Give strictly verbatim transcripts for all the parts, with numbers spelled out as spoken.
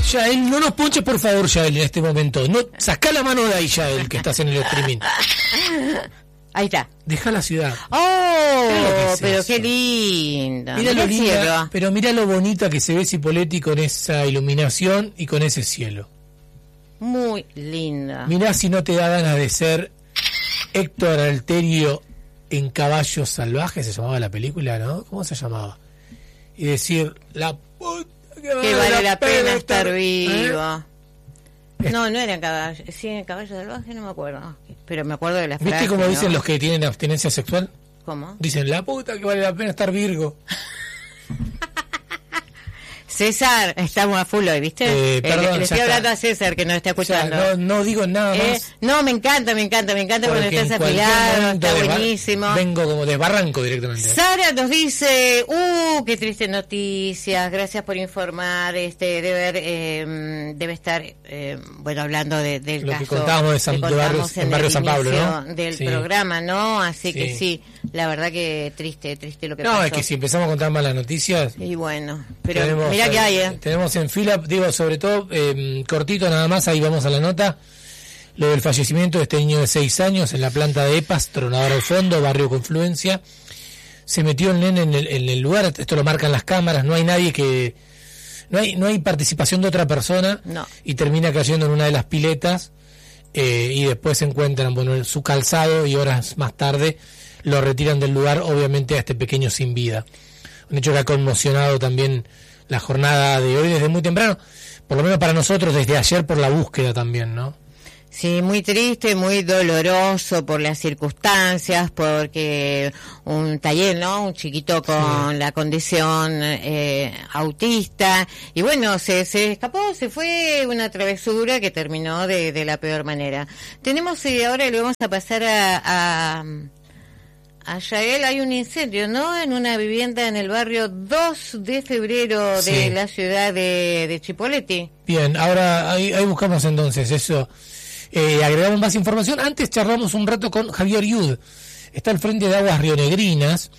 Yael, no nos ponches por favor, Yael, en este momento. No, sacá la mano de ahí, Yael, que estás en el streaming. Ahí está. Deja la ciudad. Oh, es pero eso. Qué lindo. Mira lo linda, cielo. pero mira lo bonita que se ve Cipolletti con esa iluminación y con ese cielo. Muy linda. Mirá si no te da ganas de ser Héctor Alterio en Caballos Salvajes, se llamaba la película, ¿no? ¿Cómo se llamaba? Y decir, la puta que vale, que vale la, la pena, pena estar, estar ¿eh? vivo. No, no eran caballos. Sí, en Caballos Salvajes no me acuerdo. Pero me acuerdo de la frase. ¿Viste cómo ¿no? dicen los que tienen abstinencia sexual? ¿Cómo? Dicen, la puta que vale la pena estar virgo. César, estamos a full hoy, ¿viste? Eh, perdón, eh, le estoy está. hablando a César que nos está escuchando. O sea, no, no digo nada más. Eh, no, me encanta, me encanta, me encanta cuando Porque estás en cualquier afilado, momento está desbar- buenísimo. Vengo como desbarranco directamente. Sara nos dice, uh, qué triste noticias, gracias por informar, este, debe, eh, debe estar, eh, bueno, hablando de, del Lo caso que contábamos de San- que de contamos Barrios- en el Barrio San Pablo, inicio ¿no? del Sí. programa, ¿no? Así que Sí. sí, la verdad que triste, triste lo que No, pasó. es que si empezamos a contar malas noticias, Y bueno, pero tenemos, mirá que hay, ¿eh? tenemos en fila, digo, sobre todo, eh, cortito nada más, ahí vamos a la nota, lo del fallecimiento de este niño de seis años en la planta de EPAS, Tronador al Fondo, Barrio Confluencia. Se metió el nene en el, en el lugar, esto lo marcan las cámaras, no hay nadie que... No hay, no hay participación de otra persona No. y termina cayendo en una de las piletas eh, y después se encuentran, bueno, su calzado y horas más tarde lo retiran del lugar, obviamente a este pequeño sin vida. Un hecho que ha conmocionado también la jornada de hoy desde muy temprano, por lo menos para nosotros desde ayer por la búsqueda también, ¿no? Sí, muy triste, muy doloroso por las circunstancias, porque un taller, ¿no? Un chiquito con sí. la condición eh, autista, y bueno, se, se escapó, se fue una travesura que terminó de, de la peor manera. Tenemos, eh, ahora le vamos a pasar a... a A Yael, hay un incendio, ¿no? En una vivienda en el barrio dos de febrero de sí. la ciudad de, de Cipolletti. Bien, ahora ahí, ahí buscamos entonces eso. Eh, agregamos más información. Antes charlamos un rato con Javier Yud. Está al frente de Aguas Rionegrinas.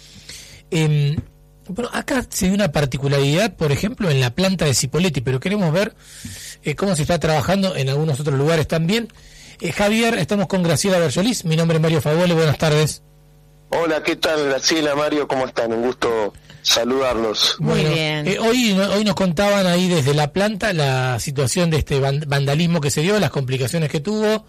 Eh, bueno, acá se ve una particularidad, por ejemplo, en la planta de Cipolletti, pero queremos ver eh, cómo se está trabajando en algunos otros lugares también. Eh, Javier, estamos con Graciela Berjolis. Mi nombre es Mario Favole. Buenas tardes. Hola, ¿qué tal, Graciela, Mario? ¿Cómo están? Un gusto saludarlos. Muy bueno, bien. Eh, hoy, hoy nos contaban ahí desde la planta la situación de este vandalismo que se dio, las complicaciones que tuvo.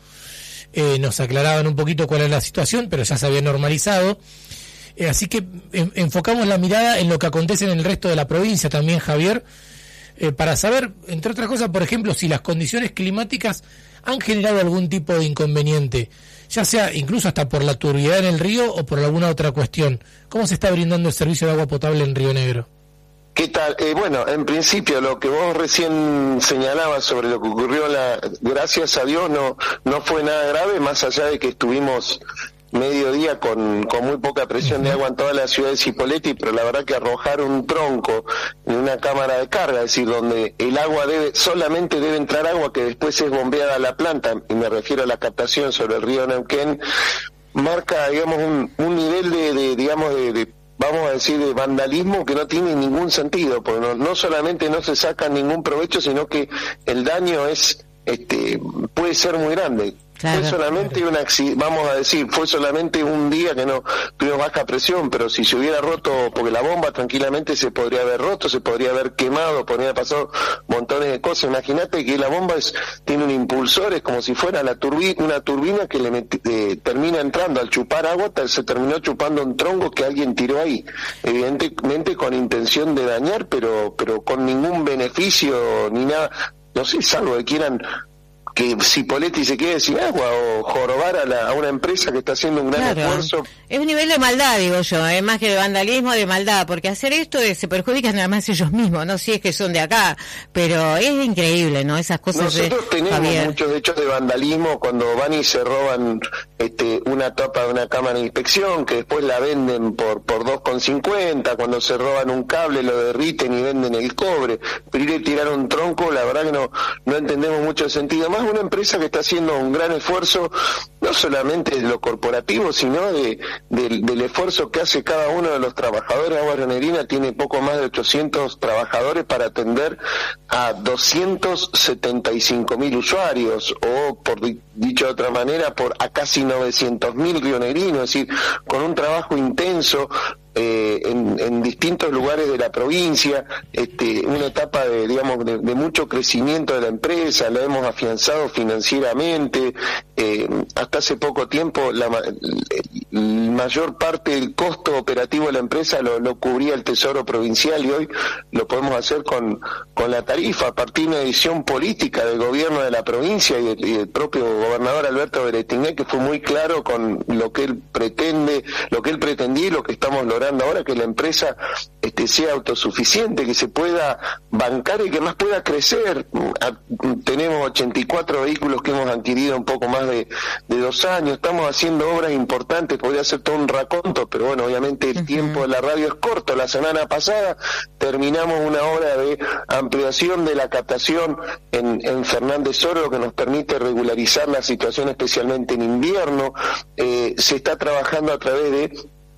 Eh, nos aclaraban un poquito cuál era la situación, pero ya se había normalizado. Eh, así que en, enfocamos la mirada en lo que acontece en el resto de la provincia también, Javier, eh, para saber, entre otras cosas, por ejemplo, si las condiciones climáticas han generado algún tipo de inconveniente, ya sea incluso hasta por la turbidez en el río o por alguna otra cuestión. ¿Cómo se está brindando el servicio de agua potable en Río Negro? ¿Qué tal? Eh, bueno, en principio lo que vos recién señalabas sobre lo que ocurrió, la, gracias a Dios no no fue nada grave, más allá de que estuvimos mediodía con, con muy poca presión de agua en toda la ciudad de Cipolletti, pero la verdad que arrojar un tronco en una cámara de carga, es decir, donde el agua debe, solamente debe entrar agua que después es bombeada a la planta, y me refiero a la captación sobre el río Neuquén, marca, digamos, un, un nivel de, de digamos, de, de, vamos a decir, de vandalismo que no tiene ningún sentido, porque no, no solamente no se saca ningún provecho, sino que el daño es, este, puede ser muy grande. Claro. Fue solamente una, vamos a decir, fue solamente un día que no tuvimos baja presión, pero si se hubiera roto, porque la bomba tranquilamente se podría haber roto, se podría haber quemado, podría haber pasado montones de cosas. Imagínate que la bomba es, tiene un impulsor, es como si fuera la turbi, una turbina que le meti, eh, termina entrando, al chupar agua, se terminó chupando un tronco que alguien tiró ahí, evidentemente con intención de dañar, pero, pero con ningún beneficio ni nada, no sé, salvo que quieran que Cipolletti se quede sin agua o jorobar a, la, a una empresa que está haciendo un gran claro. esfuerzo. Es un nivel de maldad, digo yo, es más que de vandalismo, de maldad, porque hacer esto es, se perjudican nada más ellos mismos, no si es que son de acá, pero es increíble, ¿no? Esas cosas. Nosotros de, tenemos Javier. muchos hechos de vandalismo cuando van y se roban este, una tapa de una cámara de inspección que después la venden por por dos con cincuenta, cuando se roban un cable lo derriten y venden el cobre, pero ir a tirar un tronco, la verdad que no no entendemos mucho el sentido. Más una empresa que está haciendo un gran esfuerzo, no solamente de lo corporativo, sino de, de del esfuerzo que hace cada uno de los trabajadores. Aguas Río Negro tiene poco más de ochocientos trabajadores para atender a doscientos setenta y cinco mil usuarios, o por dicho de otra manera, por a casi novecientos mil rionegrinos, es decir, con un trabajo intenso eh, en, en distintos lugares de la provincia, este, una etapa de, digamos, de, de mucho crecimiento de la empresa, la hemos afianzado financieramente, eh, hasta hace poco tiempo la, la mayor parte del costo operativo de la empresa lo, lo cubría el Tesoro Provincial, y hoy lo podemos hacer con, con la tarifa, a partir de una decisión política del gobierno de la provincia y del, y del propio gobernador Alberto Beretigné, que fue muy claro con lo que él pretende, lo que él pretendía y lo que estamos logrando ahora, que la empresa este, sea autosuficiente, que se pueda bancar y que más pueda crecer. A, tenemos ochenta y cuatro vehículos que hemos adquirido en poco más de, de dos años, estamos haciendo obras importantes, podría ser todo un raconto, pero bueno, obviamente el uh-huh. tiempo de la radio es corto. La semana pasada terminamos una obra de ampliación de la captación en, en Fernández Oro, que nos permite regularizar la situación especialmente en invierno. Eh, se está trabajando a través de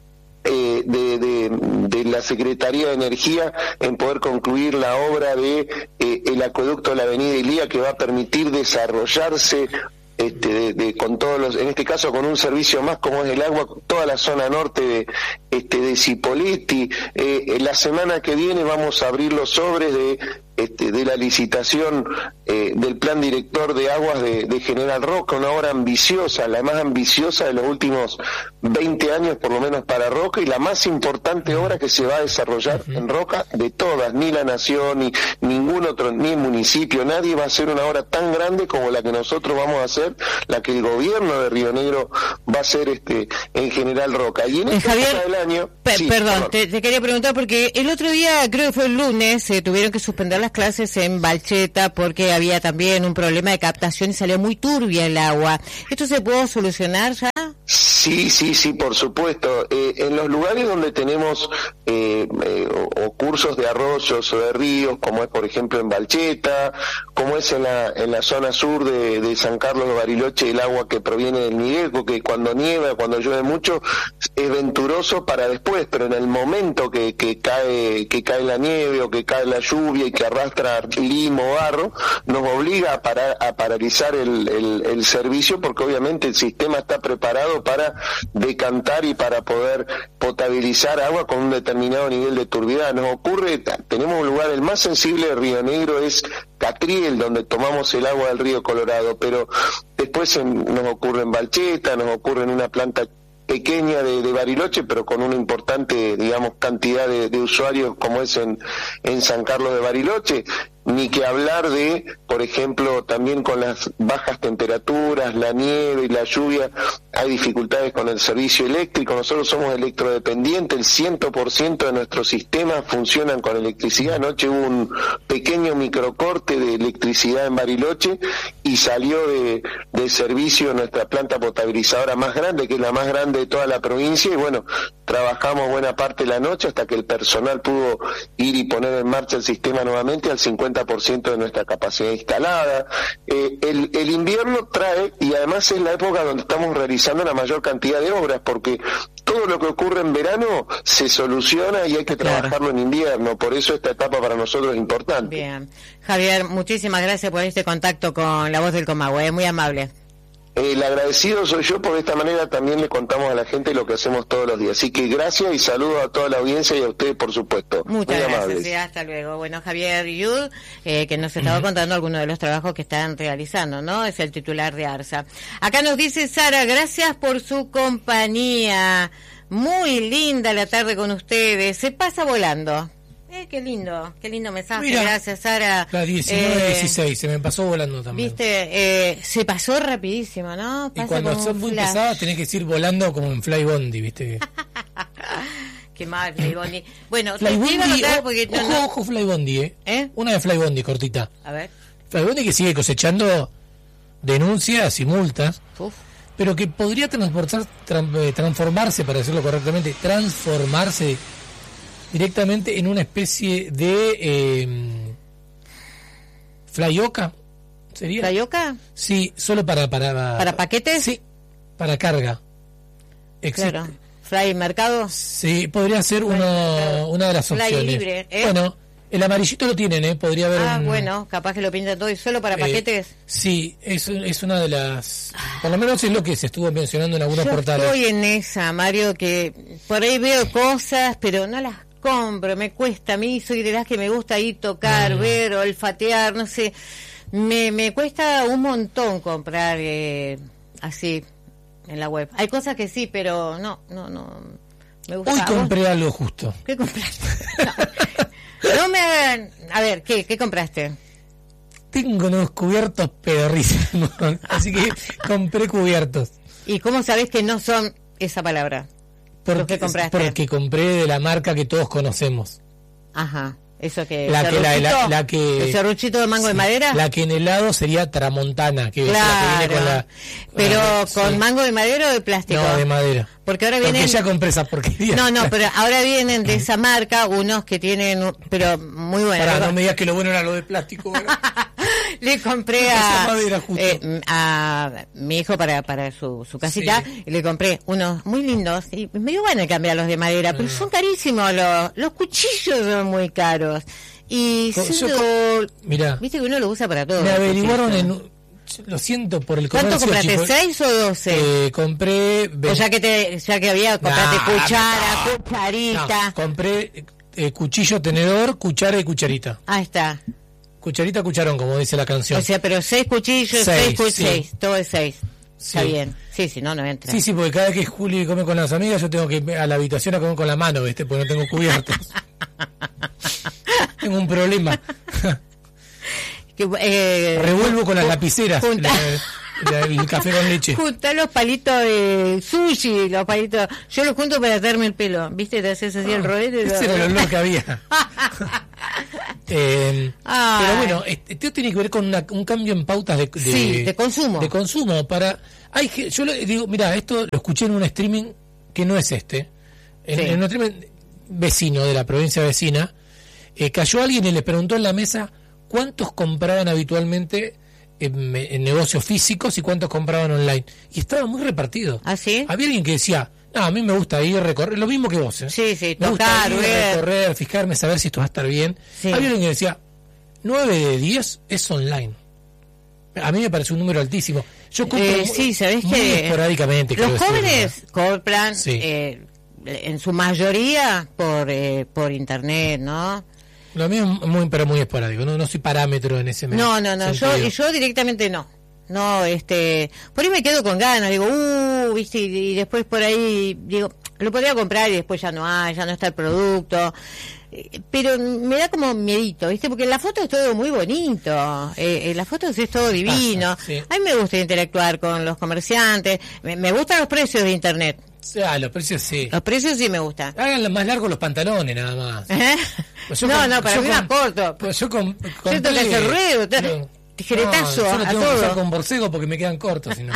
Eh, de, de, de la Secretaría de Energía en poder concluir la obra de eh, el acueducto de la Avenida Ilía, que va a permitir desarrollarse este, de, de, con todos los, en este caso con un servicio más como es el agua, toda la zona norte de, este, de Cipolletti. Eh, la semana que viene vamos a abrir los sobres de Este, de la licitación eh, del plan director de aguas de, de General Roca, una obra ambiciosa, la más ambiciosa de los últimos veinte años, por lo menos para Roca, y la más importante obra que se va a desarrollar uh-huh. en Roca de todas. Ni la Nación, ni ningún otro, ni el municipio, nadie va a hacer una obra tan grande como la que nosotros vamos a hacer, la que el gobierno de Río Negro va a hacer este en General Roca. Y en eh, esta Javier, época del año... Per, sí, perdón, perdón. Te, te quería preguntar, porque el otro día, creo que fue el lunes, se eh, tuvieron que suspender las clases en Balcheta porque había también un problema de captación y salió muy turbia el agua. ¿Esto se pudo solucionar ya? Sí, sí, sí, por supuesto. Eh, en los lugares donde tenemos eh, eh, o, o cursos de arroyos o de ríos, como es por ejemplo en Balcheta, como es en la en la zona sur de, de San Carlos de Bariloche, el agua que proviene del Miguelco, que cuando nieva, cuando llueve mucho, es venturoso para después, pero en el momento que, que cae que cae la nieve o que cae la lluvia y que arrastra limo, barro, nos obliga a, parar, a paralizar el, el, el servicio, porque obviamente el sistema está preparado para decantar y para poder potabilizar agua con un determinado nivel de turbidez. Nos ocurre, tenemos un lugar, el más sensible de Río Negro es Catriel, donde tomamos el agua del río Colorado, pero después en, nos ocurre en Balcheta, nos ocurre en una planta pequeña de, de Bariloche, pero con una importante, digamos, cantidad de, de usuarios como es en, en San Carlos de Bariloche. Ni que hablar de, por ejemplo, también con las bajas temperaturas, la nieve y la lluvia, hay dificultades con el servicio eléctrico. Nosotros somos electrodependientes, el cien por ciento de nuestros sistemas funcionan con electricidad. Anoche hubo un pequeño microcorte de electricidad en Bariloche y salió de, de servicio nuestra planta potabilizadora más grande, que es la más grande de toda la provincia, y bueno, trabajamos buena parte de la noche hasta que el personal pudo ir y poner en marcha el sistema nuevamente al cincuenta por ciento de nuestra capacidad instalada. Eh, el, el invierno trae, y además es la época donde estamos realizando la mayor cantidad de obras, porque todo lo que ocurre en verano se soluciona y hay que claro. trabajarlo en invierno, por eso esta etapa para nosotros es importante. Bien. Javier, muchísimas gracias por este contacto con La Voz del Comahue, muy amable. El agradecido soy yo, por esta manera también le contamos a la gente lo que hacemos todos los días. Así que gracias y saludos a toda la audiencia y a ustedes, por supuesto. Muchas Muy gracias, amables. y hasta luego. Bueno, Javier Yud, eh, que nos estaba uh-huh. contando algunos de los trabajos que están realizando, ¿no? Es el titular de ARSA. Acá nos dice Sara, gracias por su compañía. Muy linda la tarde con ustedes. Se pasa volando. Eh, qué lindo, qué lindo mensaje. Mira, gracias, Sara. La diecinueve dieciséis, eh, se me pasó volando también. Viste, eh, se pasó rapidísimo, ¿no? Pasa y cuando son muy pesadas tenés que ir volando como en Fly Bondi, ¿viste? Qué mal, Fly Bondi. Bueno, Fly te Bondi, iba a contar oh, porque... Ojo, no, ojo, Fly Bondi, ¿eh? ¿eh? Una de Fly Bondi, cortita. A ver. Fly Bondi que sigue cosechando denuncias y multas, Uf. pero que podría transportar, tra- transformarse, para decirlo correctamente, transformarse directamente en una especie de eh, flyoka, ¿Sería? ¿Tayoca? Sí, solo para... ¿Para, ¿Para paquetes? Sí, para carga. Existe. Claro. ¿Fly Mercado? Sí, podría ser uno, una de las Fly opciones. libre, ¿eh? Bueno, el amarillito lo tienen, ¿eh? Podría haber Ah, un... bueno, capaz que lo pintan todo y solo para eh, paquetes. Sí, es, es una de las... Por lo menos es lo que se estuvo mencionando en algunos Yo portales. estoy en esa, Mario, que por ahí veo cosas, pero no las compro, me cuesta. A mí soy de las que me gusta ir tocar, Mm. ver, olfatear, no sé. Me, me cuesta un montón comprar eh, así en la web. Hay cosas que sí, pero no, no, no. Me gusta. Hoy ¿A vos? compré algo justo. ¿Qué compraste? No, no me hagan... A ver, ¿qué, qué compraste? Tengo unos cubiertos pedorrísimos, así que compré cubiertos. ¿Y cómo sabés que no son esa palabra? ¿Por qué compraste? Porque compré de la marca que todos conocemos. Ajá, eso que... La que, la, la, la que ¿El serruchito de mango sí, de madera? La que en helado sería Tramontana, que, claro, es la que viene con la... Pero ah, con sí. mango de madera o de plástico. No, de madera. Porque ahora vienen... Porque ya compré esa porquería. No, no, pero ahora vienen de esa marca unos que tienen... Pero muy buenos. Pará, no me digas que lo bueno era lo de plástico. Le compré Esa a, madera, justo. eh, a mi hijo para, para su, su casita, Sí. y le compré unos muy lindos, y me dio ganas de cambiarlos de madera, pero Ah. son carísimos, los, los cuchillos son muy caros. Y Co- siendo, yo- Mirá, viste que uno lo usa para todo. me los averiguaron cuchillos. en... Lo siento por el ¿Cuánto comercio. compraste? chico. ¿Seis o doce? Eh, compré... O ya que te, ya que había, compraste Nah, cuchara, no. cucharita. No, compré eh, cuchillo, tenedor, cuchara y cucharita. Ahí está. Cucharita, cucharón, como dice la canción. O sea, pero seis cuchillos, Seis, seis, cu- sí. seis, todo es seis. Está Sí. bien. Sí, sí, no, no entra. Sí, sí, porque cada vez que Juli come con las amigas, yo tengo que ir a la habitación a comer con la mano, ¿viste? Porque no tengo cubiertos. Tengo un problema. Que, eh, Revuelvo con las lapiceras junta- la- la- el café con leche. Juntar los palitos de sushi, los palitos. Yo los junto para atarme el pelo. ¿Viste? Te haces así el rodete. Ese era el olor que había. Eh, Ay. pero bueno, este, esto tiene que ver con una- un cambio en pautas de, de, Sí, de consumo. de consumo para hay que- yo le digo, mira, esto lo escuché en un streaming que no es este, en, Sí. en un streaming vecino de la provincia vecina, eh, cayó alguien y le preguntó en la mesa cuántos compraban habitualmente en, en negocios físicos y cuántos compraban online, y estaba muy repartido. ¿Ah, sí? Había alguien que decía, no, a mí me gusta ir recorrer, lo mismo que vos, ¿eh? Sí, sí, Me gusta tocar, ir, ver. recorrer, fijarme, saber si esto va a estar bien. Sí. Había alguien que decía, nueve de diez es online. A mí me parece un número altísimo. Yo compro Eh, mu- sí, ¿sabés muy qué? esporádicamente. quiero Los decirlo. jóvenes compran Sí. eh, en su mayoría por eh, por internet, ¿no? Lo mío es muy, pero muy esporádico. No, no soy parámetro en ese No, no, no, yo, sentido. yo directamente no. No, este, por ahí me quedo con ganas, digo, uh, viste, y, y después por ahí digo, lo podría comprar y después ya no hay, ya no está el producto. Eh, Pero me da como miedito, ¿viste? Porque en la foto es todo muy bonito, eh, en las fotos es todo divino. Pasa, sí. A mí me gusta interactuar con los comerciantes, me, me gustan los precios de internet, O sea, los precios sí. los precios sí me gustan. Hagan más largos los pantalones, nada más. ¿Eh? Pues yo no, com- no, para yo mí com- más corto. Pues yo com- Yo compré- tengo que hacer ruido, te- No, tijeretazo no, yo lo a tengo que todo. usar con borcego porque me quedan cortos, si no.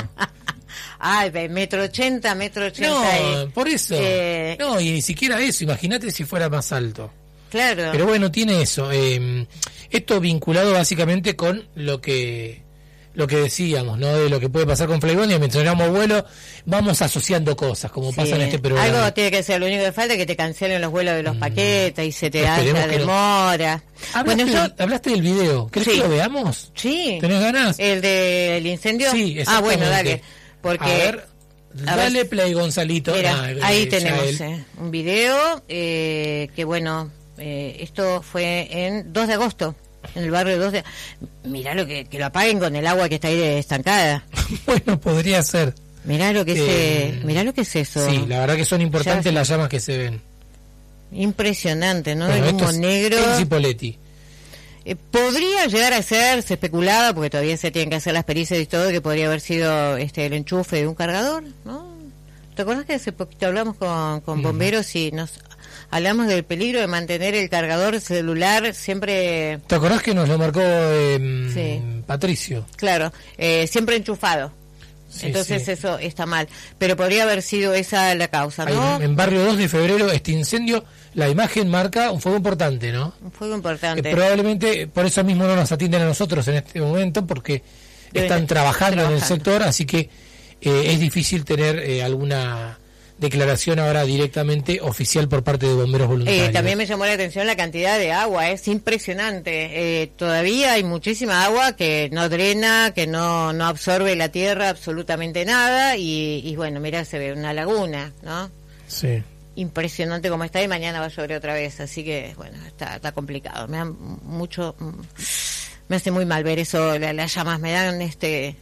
Ay, ve, metro ochenta, metro ochenta. No, y- por eso. eh, No, y ni siquiera eso. Imagínate si fuera más alto. Claro. Pero bueno, tiene eso. Eh, esto vinculado básicamente con lo que lo que decíamos, ¿no? De lo que puede pasar con Flybondi. Mencionamos vuelo, vamos asociando cosas, como Sí. pasa en este programa. Algo tiene que ser, lo único que falta es que te cancelen los vuelos de los paquetes y se te haga Esperemos que no. demora. Hablaste, Bueno, yo... del- hablaste del video. ¿Crees Sí. que lo veamos? Sí. ¿Tenés ganas? ¿El del incendio? Sí, Ah, bueno, exactamente. dale. Porque... A ver, a dale ver. play, Gonzalito. Mira, Ah, eh, ahí ya tenemos él. eh, un video eh, que bueno, eh, esto fue en dos de agosto, en el barrio dos de... Mirá lo que, que lo apaguen con el agua que está ahí de estancada. Bueno, podría ser. Mirá lo que es, Eh, eh, mirá lo que es eso. Sí, la verdad que son importantes Ya- las llamas que se ven. Impresionante, ¿no? Bueno, El humo esto es negro. Enzi Poletti. Eh, podría llegar a ser, se especulaba, porque todavía se tienen que hacer las pericias y todo, que podría haber sido este el enchufe de un cargador, ¿no? ¿Te acuerdas que hace poquito hablamos con, con bomberos y nos hablamos del peligro de mantener el cargador celular siempre, ¿Te acordás que nos lo marcó eh, Sí. Patricio? claro, eh, siempre enchufado? Sí, Entonces sí. eso está mal, pero podría haber sido esa la causa, Ahí, ¿no? en Barrio dos de Febrero, este incendio la imagen marca un fuego importante, ¿no? Un fuego importante. Eh, probablemente por eso mismo no nos atienden a nosotros en este momento, porque Deben están trabajando, trabajando en el sector, así que eh, es difícil tener eh, alguna declaración ahora directamente oficial por parte de bomberos voluntarios. Eh, también me llamó la atención la cantidad de agua, es impresionante. Eh, todavía hay muchísima agua que no drena, que no, no absorbe la tierra absolutamente nada, y, y bueno, mira, se ve una laguna, ¿no? Sí. Impresionante como está, y mañana va a llover otra vez, así que bueno, está, está complicado. Me da mucho, me hace muy mal ver eso, la, las llamas me dan este...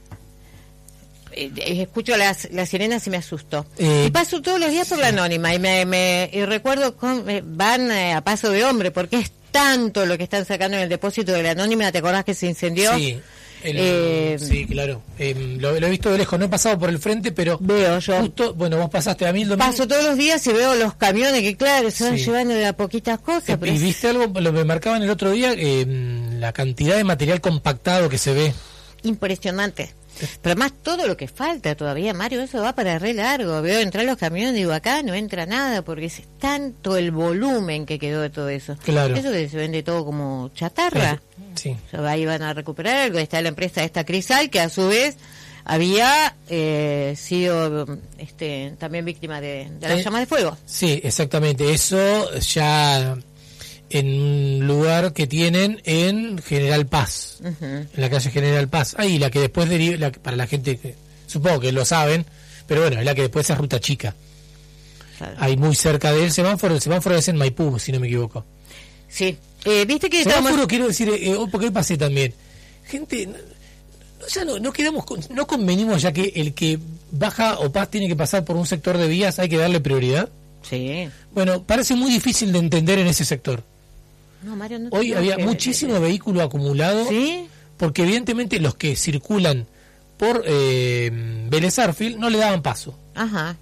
Eh, escucho las, las sirenas y me asusto. Eh, y paso todos los días por sí. la Anónima y me, me y recuerdo con, eh, van eh, a paso de hombre, porque es tanto lo que están sacando en el depósito de la Anónima. ¿Te acordás que se incendió? Sí, el, eh, sí, claro. Eh, lo, lo he visto de lejos, no he pasado por el frente, pero veo yo. Justo, bueno, vos pasaste a mí el domingo. Paso todos los días y veo los camiones que, claro, se van sí. llevando de a poquitas cosas. Eh, pero ¿Y viste algo? Lo que me marcaban el otro día, eh, la cantidad de material compactado que se ve. Impresionante. Pero además todo lo que falta todavía, Mario, eso va para re largo. Veo entrar los camiones y digo, acá no entra nada, porque es tanto el volumen que quedó de todo eso. Claro. Eso que se vende todo como chatarra. Sí. O sea, ahí van a recuperar algo. Está la empresa esta Crisal, que a su vez había eh, sido este también víctima de, de las eh, llamas de fuego. Sí, exactamente. Eso ya... en un lugar que tienen en General Paz, uh-huh. en la calle General Paz. Ahí la que después deriva, la, para la gente que supongo que lo saben, pero bueno, es la que después es Ruta Chica. Claro. Ahí muy cerca del semáforo, el semáforo es en Maipú, si no me equivoco. Sí, eh, viste que semáforo estamos... quiero decir, eh, porque hoy pasé también. Gente, no, ya no, no quedamos, con, no convenimos ya que el que baja o paz tiene que pasar por un sector de vías, hay que darle prioridad. Sí. Bueno, parece muy difícil de entender en ese sector. No, Mario, no Hoy había que... muchísimo vehículo acumulado, ¿sí? Porque evidentemente los que circulan por eh, Vélez Arfield no le daban paso. Ajá.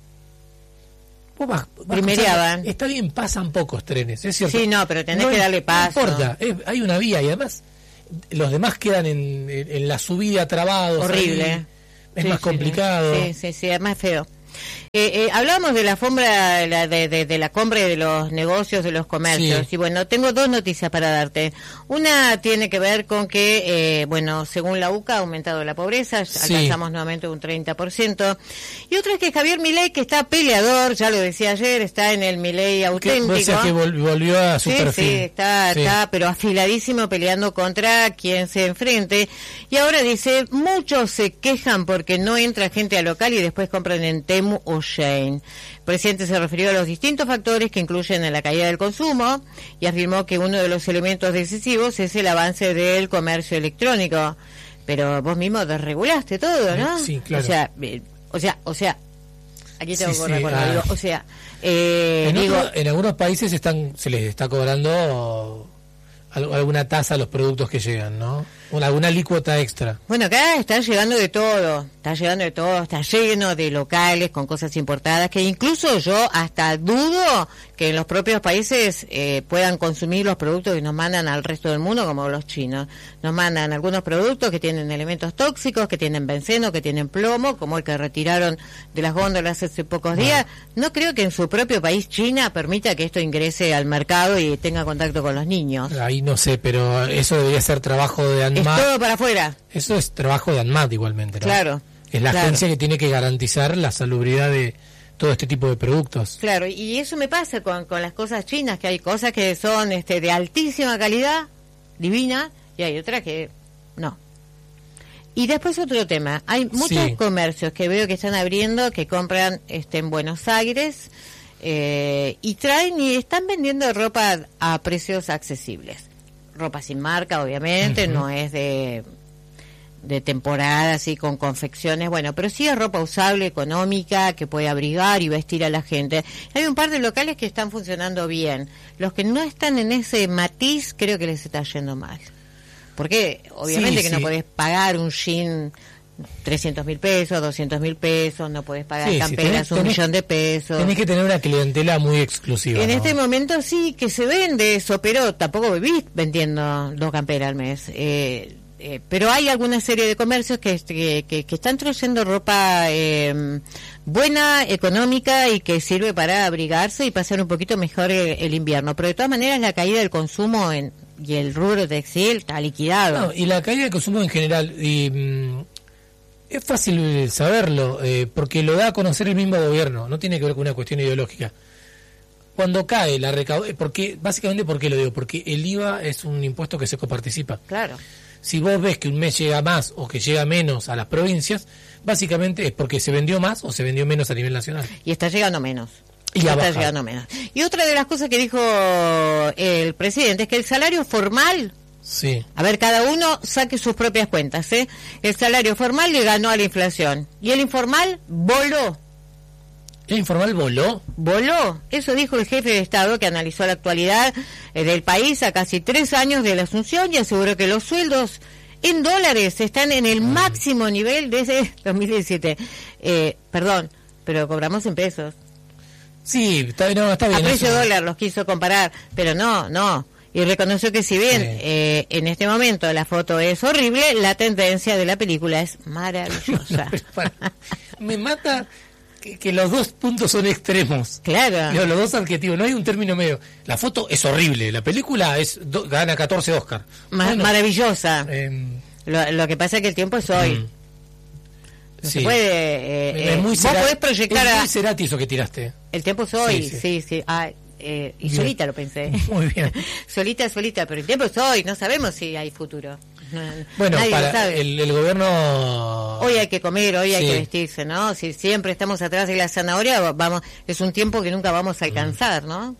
Vos vas, vas Primereaban. Está bien, pasan pocos trenes, es cierto. Sí, no, pero tenés no que es, darle paso. No importa, es, hay una vía y además los demás quedan en, en, en la subida trabados. Horrible. Ahí, es sí, más sí, complicado. Sí, sí, sí, es más feo. Eh, eh, hablábamos de la alfombra, de la, de, de, de la compra de los negocios, de los comercios, sí. Y bueno, tengo dos noticias para darte. Una tiene que ver con que, eh, bueno, según la U C A ha aumentado la pobreza, sí. Alcanzamos nuevamente un treinta por ciento. Y otra es que Javier Milei, que está peleador, ya lo decía ayer, está en el Milei auténtico. O sea, que volvió a su sí, perfil. Sí, está, sí. está, pero afiladísimo peleando contra quien se enfrente. Y ahora dice, muchos se quejan porque no entra gente al local y después compran en Temu o Shein. El presidente se refirió a los distintos factores que incluyen en la caída del consumo y afirmó que uno de los elementos decisivos es el avance del comercio electrónico. Pero vos mismo desregulaste todo, ¿no? Sí, claro. O sea, eh, o sea, o sea, aquí tengo sí, que sí, recordar, ah. digo, o sea, eh, en, digo, otro, en algunos países están se les está cobrando alguna tasa a los productos que llegan, ¿no? Alguna alícuota extra. Bueno, acá está llegando de todo, está llegando de todo, está lleno de locales con cosas importadas, que incluso yo hasta dudo que en los propios países eh, puedan consumir los productos que nos mandan al resto del mundo, como los chinos. Nos mandan algunos productos que tienen elementos tóxicos, que tienen benceno, que tienen plomo, como el que retiraron de las góndolas hace pocos días. No, no creo que en su propio país, China, permita que esto ingrese al mercado y tenga contacto con los niños. Ahí no sé, pero eso debería ser trabajo de ANMAT. Es todo para afuera. Eso es trabajo de ANMAT igualmente, ¿no? Claro. Es la claro. agencia que tiene que garantizar la salubridad de todo este tipo de productos. Claro, y eso me pasa con, con las cosas chinas, que hay cosas que son este de altísima calidad, divina, y hay otras que no. Y después otro tema, hay muchos sí. comercios que veo que están abriendo, que compran este en Buenos Aires, eh, y traen y están vendiendo ropa a precios accesibles. Ropa sin marca, obviamente, uh-huh. no es de... de temporada, así con confecciones, bueno, pero sí es ropa usable, económica, que puede abrigar y vestir a la gente. Hay un par de locales que están funcionando bien. Los que no están en ese matiz, creo que les está yendo mal. Porque obviamente sí, que sí. no podés pagar un jean trescientos mil pesos, doscientos mil pesos, no podés pagar sí, camperas sí, tenés, un tenés, millón de pesos. Tenés que tener una clientela muy exclusiva. En ¿no? este momento sí que se vende eso, pero tampoco vivís vendiendo dos camperas al mes. Eh, eh, pero hay alguna serie de comercios que, que, que, que están trayendo ropa eh, buena, económica y que sirve para abrigarse y pasar un poquito mejor el, el invierno. Pero de todas maneras la caída del consumo en, y el rubro textil está liquidado. No, y la caída del consumo en general, y, mm, es fácil saberlo, eh, porque lo da a conocer el mismo gobierno, no tiene que ver con una cuestión ideológica. Cuando cae la recaudación, porque básicamente, ¿por qué lo digo? Porque el I V A es un impuesto que se coparticipa. Claro. Si vos ves que un mes llega más o que llega menos a las provincias, básicamente es porque se vendió más o se vendió menos a nivel nacional. Y está llegando menos. Y está baja. llegando menos. Y otra de las cosas que dijo el presidente es que el salario formal, sí. a ver, cada uno saque sus propias cuentas, ¿eh? El salario formal le ganó a la inflación y el informal voló. ¿El informal voló? Voló, eso dijo el jefe de Estado que analizó la actualidad eh, del país a casi tres años de la asunción y aseguró que los sueldos en dólares están en el mm. máximo nivel desde dos mil diecisiete. Eh, perdón, pero cobramos en pesos. Sí, está, no, está bien. A precio eso. dólar los quiso comparar, pero no, no. Y reconoció que si bien sí. eh, en este momento la foto es horrible, la tendencia de la película es maravillosa. No, para, me mata... Que, que los dos puntos son extremos. Claro. Los, los dos adjetivos, no hay un término medio. La foto es horrible, la película es do, gana catorce Oscar. Ma- bueno, maravillosa. Eh, lo, lo que pasa es que el tiempo es hoy. Mm. No sí. se puede. Eh, es muy eh, Cerati, vos podés proyectar. Es a... muy Cerati eso que tiraste. El tiempo es hoy, sí. sí. sí, sí. Ah, eh, y bien. Solita lo pensé. Muy bien. solita, solita, pero el tiempo es hoy, no sabemos si hay futuro. Bueno, Nadie para lo sabe. El, el gobierno... Hoy hay que comer, hoy sí. hay que vestirse, ¿no? Si siempre estamos atrás de la zanahoria, vamos, es un tiempo que nunca vamos a alcanzar, ¿no?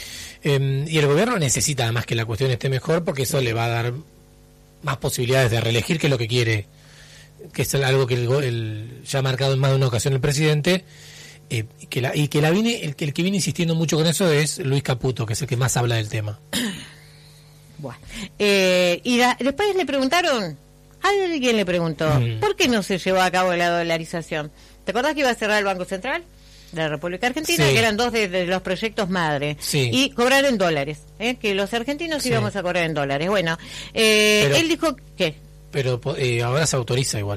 Eh, y el gobierno necesita además que la cuestión esté mejor porque eso le va a dar más posibilidades de reelegir, que es lo que quiere, que es algo que el, el, ya ha marcado en más de una ocasión el presidente, eh, que la, y que la viene, el, el que viene insistiendo mucho con eso es Luis Caputo, que es el que más habla del tema. Bueno, eh, y da, después le preguntaron, alguien le preguntó, mm. ¿por qué no se llevó a cabo la dolarización? ¿Te acordás que iba a cerrar el Banco Central de la República Argentina? Sí. Que eran dos de, de los proyectos madre. Sí. Y cobrar en dólares, ¿eh? Que los argentinos sí. íbamos a cobrar en dólares. Bueno, eh, pero, él dijo que... Pero eh, ahora se autoriza igual.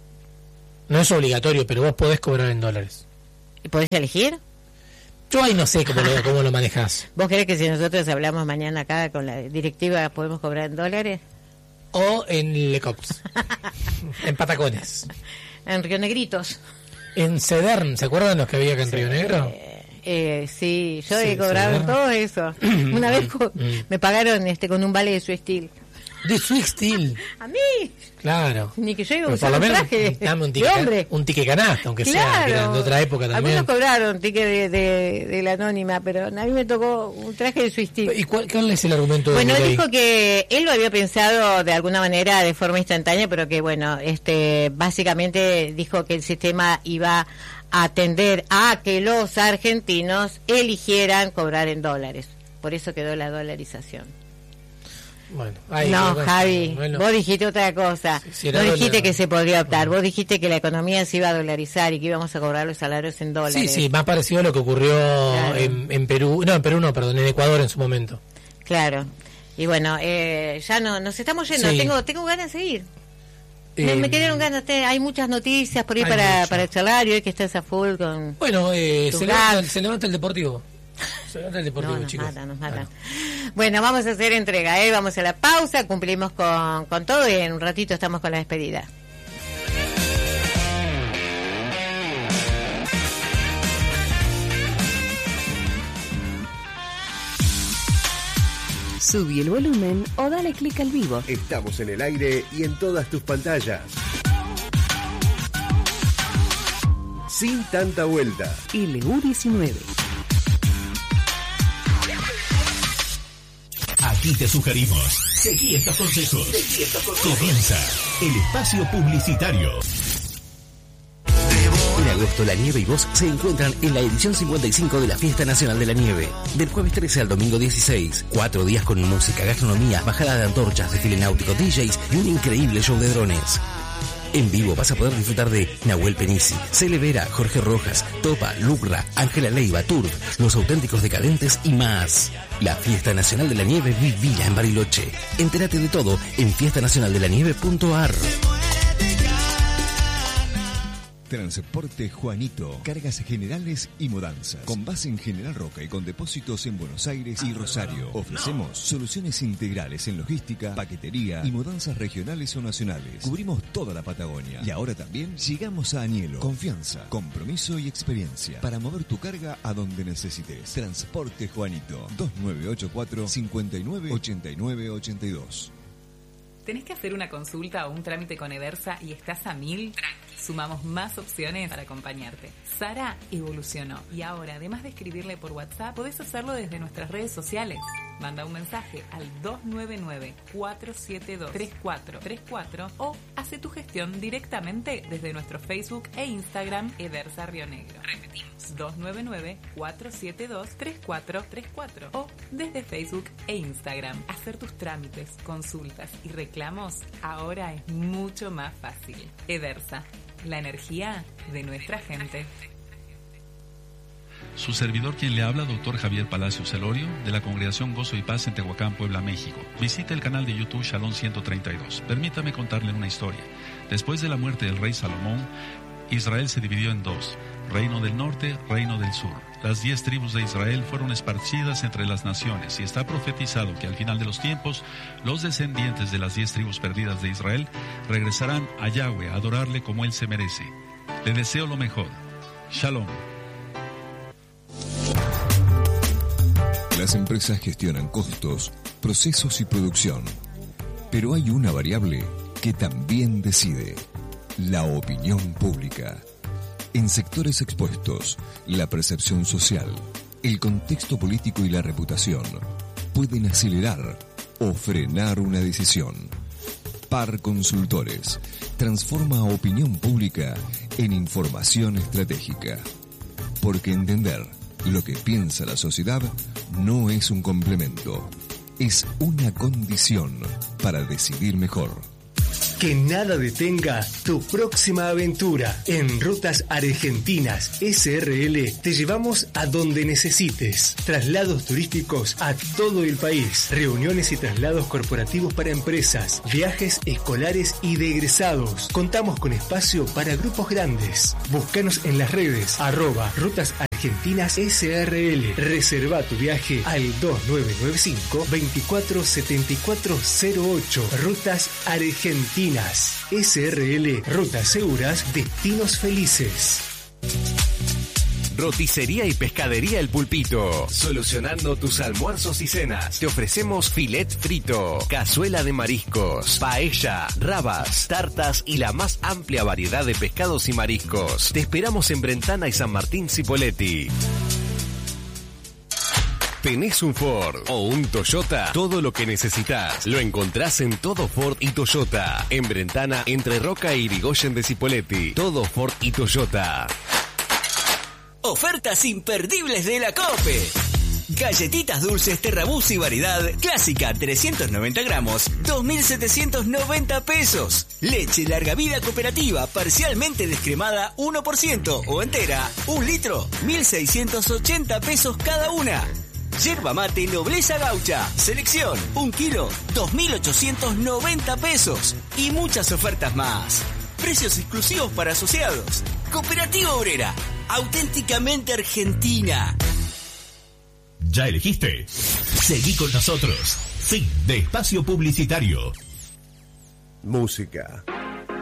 No es obligatorio, pero vos podés cobrar en dólares. ¿Podés elegir? Yo ahí no sé cómo lo, cómo lo manejás. ¿Vos crees que si nosotros hablamos mañana acá con la directiva podemos cobrar en dólares? O en Lecops. En Patacones. En Río Negritos. En Cedern, ¿se acuerdan los que había acá en sí, Río Negro? Eh, eh, sí, yo sí, he cobrado en todo eso. Una vez co- me pagaron este con un vale de su estilo. De Swiss Steel. A mí. Claro. Ni que yo iba a usar un traje dame un ticket, de hombre. Un ticket canasta, aunque claro. sea, que era de otra época también. Algunos cobraron ticket de, de, de la anónima, pero a mí me tocó un traje de Swiss Steel. ¿Y cuál, cuál es el argumento de Bueno, él Milei? dijo que él lo había pensado de alguna manera de forma instantánea, pero que bueno, este básicamente dijo que el sistema iba a atender a que los argentinos eligieran cobrar en dólares. Por eso quedó la dolarización. Bueno, ahí, no, bueno, Javi, bueno. vos dijiste otra cosa. Si, si no dijiste dólar, que se podría optar, bueno. Vos dijiste que la economía se iba a dolarizar y que íbamos a cobrar los salarios en dólares. Sí, sí, más parecido a lo que ocurrió claro. en, en Perú, no, en Perú no, perdón, en Ecuador en su momento. Claro, y bueno, eh, ya no nos estamos yendo, sí. tengo tengo ganas de seguir. Eh, me, me quedaron ganas, te, hay muchas noticias por ahí para, para charlar y hoy que estás a full con... Bueno, eh, se, levanta, se levanta el Deportivo. Se levanta el Deportivo, no, nos chicos. Mata, nos mata. Bueno. bueno, vamos a hacer entrega, ¿eh? Vamos a la pausa, cumplimos con, con todo y en un ratito estamos con la despedida. Subí el volumen o dale clic al vivo. Estamos en el aire y en todas tus pantallas. Sin tanta vuelta. L U diecinueve. Aquí te sugerimos. Seguí estos consejos. Comienza el espacio publicitario. En agosto, la nieve y vos se encuentran en la edición cincuenta y cinco de la Fiesta Nacional de la Nieve. Del jueves trece al domingo dieciséis. Cuatro días con música, gastronomía, bajada de antorchas, desfile náutico, D Js y un increíble show de drones. En vivo vas a poder disfrutar de Nahuel Penisi, Cele Vera, Jorge Rojas, Topa, Lucra, Ángela Leiva, Turf, Los Auténticos Decadentes y más. La Fiesta Nacional de la Nieve vivila en Bariloche. Entérate de todo en fiesta nacional de la nieve punto a r. Transporte Juanito, cargas generales y mudanzas. Con base en General Roca y con depósitos en Buenos Aires y Rosario. Ofrecemos soluciones integrales en logística, paquetería y mudanzas regionales o nacionales. Cubrimos toda la Patagonia. Y ahora también llegamos a Añelo. Confianza, compromiso y experiencia para mover tu carga a donde necesites. Transporte Juanito, dos nueve ocho cuatro, cinco nueve, ocho nueve ocho dos. ¿Tenés que hacer una consulta o un trámite con Edersa y estás a mil? Sumamos más opciones para acompañarte. Sara evolucionó y ahora, además de escribirle por WhatsApp, podés hacerlo desde nuestras redes sociales. Manda un mensaje al dos nueve nueve, cuatro siete dos, tres cuatro tres cuatro o hace tu gestión directamente desde nuestro Facebook e Instagram Edersa Río Negro. Repetimos, dos nueve nueve, cuatro siete dos, tres cuatro tres cuatro o desde Facebook e Instagram. Hacer tus trámites, consultas y reclamos ahora es mucho más fácil. Edersa, la energía de nuestra gente. Su servidor quien le habla, doctor Javier Palacios Celorio, de la Congregación Gozo y Paz en Tehuacán, Puebla, México. Visite el canal de YouTube Shalom ciento treinta y dos. Permítame contarle una historia. Después de la muerte del rey Salomón, Israel se dividió en dos, Reino del Norte, Reino del Sur. Las diez tribus de Israel fueron esparcidas entre las naciones y está profetizado que al final de los tiempos, los descendientes de las diez tribus perdidas de Israel regresarán a Yahweh a adorarle como él se merece. Le deseo lo mejor. Shalom. Las empresas gestionan costos, procesos y producción. Pero hay una variable que también decide: la opinión pública. En sectores expuestos, la percepción social, el contexto político y la reputación pueden acelerar o frenar una decisión. Par Consultores transforma opinión pública en información estratégica. Porque entender lo que piensa la sociedad no es un complemento, es una condición para decidir mejor. Que nada detenga tu próxima aventura. En Rutas Argentinas S R L te llevamos a donde necesites. Traslados turísticos a todo el país. Reuniones y traslados corporativos para empresas. Viajes escolares y de egresados. Contamos con espacio para grupos grandes. Búscanos en las redes arroba Rutas Argentinas S R L. Reserva tu viaje al dos nueve nueve cinco, veinticuatro setenta y cuatro cero ocho. Rutas Argentinas S R L. Rutas seguras, destinos felices. Roticería y Pescadería El Pulpito. Solucionando tus almuerzos y cenas. Te ofrecemos filet frito, cazuela de mariscos, paella, rabas, tartas y la más amplia variedad de pescados y mariscos. Te esperamos en Brentana y San Martín Cipolletti. ¿Tenés un Ford o un Toyota? Todo lo que necesitas lo encontrás en Todo Ford y Toyota. En Brentana, entre Roca y Irigoyen de Cipolletti. Todo Ford y Toyota. Ofertas imperdibles de la COPE. Galletitas dulces Terrabuzzi variedad clásica trescientos noventa gramos, dos mil setecientos noventa pesos. Leche larga vida cooperativa parcialmente descremada uno por ciento o entera, un litro, mil seiscientos ochenta pesos cada una. Yerba mate Nobleza Gaucha, selección, un kilo, dos mil ochocientos noventa pesos. Y muchas ofertas más. Precios exclusivos para asociados. Cooperativa Obrera, auténticamente argentina. ¿Ya elegiste? Seguí con nosotros. Fin de espacio publicitario. Música.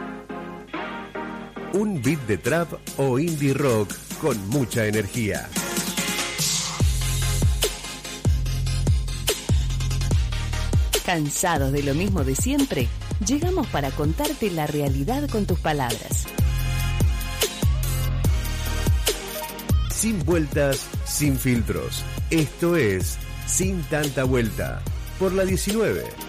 Un beat de trap o indie rock con mucha energía. ¿Cansados de lo mismo de siempre? Llegamos para contarte la realidad con tus palabras. Sin vueltas, sin filtros. Esto es Sin Tanta Vuelta, por la diecinueve.